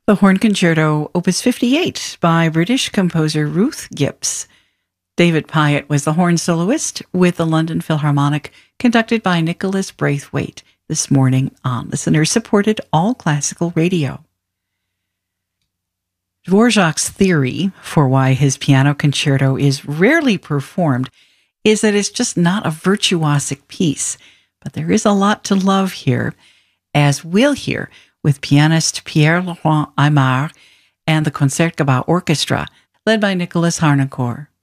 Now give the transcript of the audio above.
The Horn Concerto, Opus 58 by British composer Ruth Gibbs. David Pyatt was the horn soloist with the London Philharmonic, conducted by Nicholas Braithwaite, this morning on listener-supported all-classical radio. Dvorak's theory for why his piano concerto is rarely performed is that it's just not a virtuosic piece, but there is a lot to love here, as we'll hear with pianist Pierre-Laurent Aimard and the Concertgebouw Orchestra, led by Nicholas Harnoncourt.